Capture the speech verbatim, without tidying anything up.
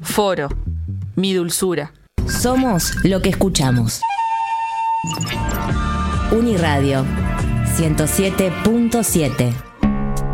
Foro, mi dulzura. Somos lo que escuchamos. Uniradio ciento siete punto siete.